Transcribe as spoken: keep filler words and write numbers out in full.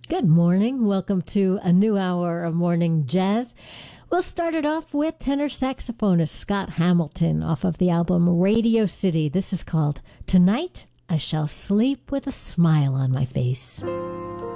Good morning. Welcome to a new hour of Morning Jazz. We'll start it off with tenor saxophonist Scott Hamilton off of the album Radio City. This is called Tonight I Shall Sleep with a Smile on My Face.